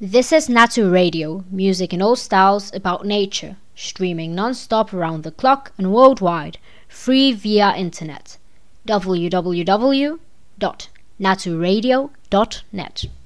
This is Natu Radio, music in all styles about nature, streaming non-stop around the clock and worldwide, free via internet. www.naturadio.net